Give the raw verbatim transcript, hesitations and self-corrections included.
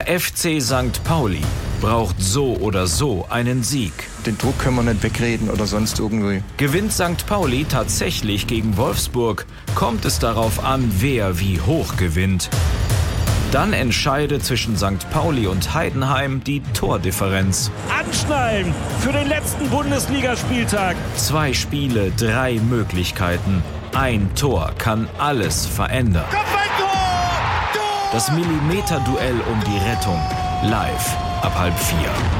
Der F C Sankt Pauli braucht so oder so einen Sieg. Den Druck können wir nicht wegreden oder sonst irgendwie. Gewinnt Sankt Pauli tatsächlich gegen Wolfsburg, kommt es darauf an, wer wie hoch gewinnt. Dann entscheide zwischen Sankt Pauli und Heidenheim die Tordifferenz. Anschnallen für den letzten Bundesligaspieltag. Zwei Spiele, drei Möglichkeiten. Ein Tor kann alles verändern. Das Millimeterduell um die Rettung. Live ab halb vier.